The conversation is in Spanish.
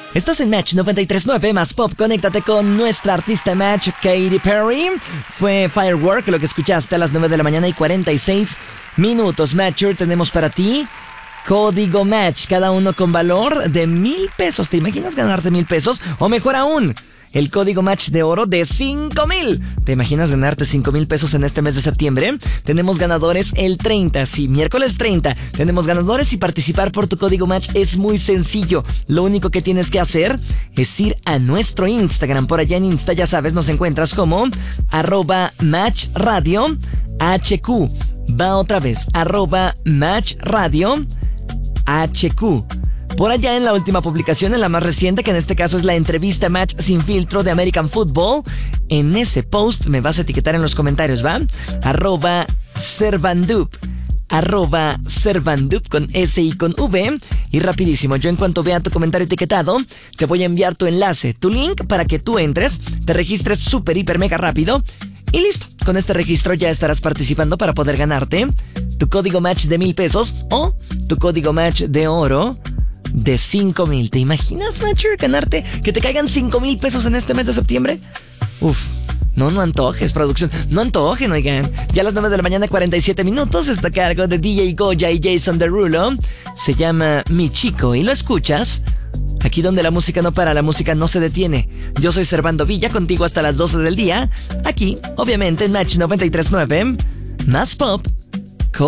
Estás en Match 93.9 más Pop. Conéctate con nuestra artista Match, Katy Perry. Fue Firework lo que escuchaste a las 9 de la mañana y 46 minutos. Matcher, tenemos para ti código Match, cada uno con valor de 1,000 pesos. ¿Te imaginas ganarte 1,000 pesos? O mejor aún, el código Match de oro de 5,000. ¿Te imaginas ganarte 5,000 pesos en este mes de septiembre? Tenemos ganadores el 30, sí, miércoles 30. Tenemos ganadores y participar por tu código Match es muy sencillo. Lo único que tienes que hacer es ir a nuestro Instagram. Por allá en Insta, ya sabes, nos encuentras como @MatchRadioHQ. Va otra vez, @MatchRadioHQ. Por allá en la última publicación, en la más reciente, que en este caso es la entrevista Match sin filtro de American Football, en ese post me vas a etiquetar en los comentarios, ¿va? @Servandup. @Servandup con S y con V. Y rapidísimo, yo en cuanto vea tu comentario etiquetado, te voy a enviar tu enlace, tu link, para que tú entres, te registres súper, hiper, mega rápido. Y listo, con este registro ya estarás participando para poder ganarte tu código Match de 1,000 pesos o tu código Match de oro de 5,000. ¿Te imaginas, Matcher, ganarte que te caigan 5,000 pesos en este mes de septiembre? Uf, no antojes, producción. No antojen, oigan. Ya a las 9 de la mañana, 47 minutos, está a cargo de DJ Goya y Jason Derulo. Se llama Mi Chico y lo escuchas aquí donde la música no para, la música no se detiene. Yo soy Servando Villa, contigo hasta las 12 del día. Aquí, obviamente, en Match 93.9, más Pop.